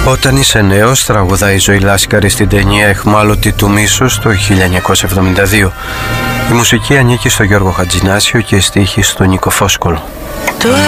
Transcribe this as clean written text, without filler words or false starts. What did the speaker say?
Όταν είσαι νέος, τραγουδάει η Ζωή Λάσκαρη στην ταινία «Αιχμάλωτη του μίσους» το 1972. Η μουσική ανήκει στο Γιώργο Χατζηνάσιο και οι στίχοι στον Νίκο Φόσκολο.